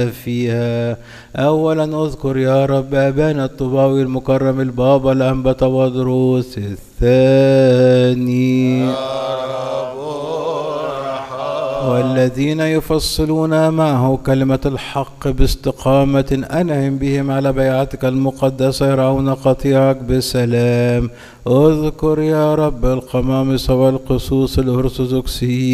فيها. أولا اذكر يا رب أبانا الطباوي المكرم البابا الأنبا تودروس الثاني والذين يفصلون معه كلمة الحق باستقامة أنعم بهم على بيعتك المقدسة يرعون قطيعك بسلام. اذكر يا رب القمامسة والقصوص الأرثوذكسيين